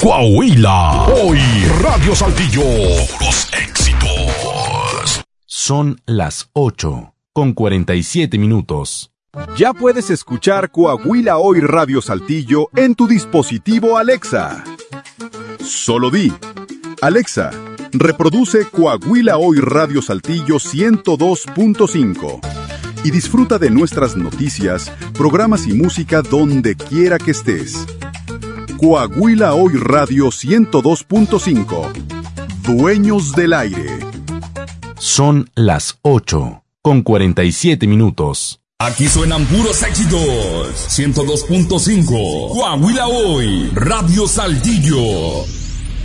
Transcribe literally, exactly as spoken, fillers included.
Coahuila. Hoy Radio Saltillo. Puros éxitos. Son las ocho con cuarenta y siete minutos. Ya puedes escuchar Coahuila Hoy Radio Saltillo en tu dispositivo Alexa. Solo di: Alexa, reproduce Coahuila Hoy Radio Saltillo ciento dos punto cinco y disfruta de nuestras noticias, programas y música donde quiera que estés. Coahuila Hoy Radio ciento dos punto cinco. Dueños del aire. Son las ocho con cuarenta y siete minutos. Aquí suenan puros éxitos. ciento dos punto cinco. Coahuila Hoy Radio Saltillo.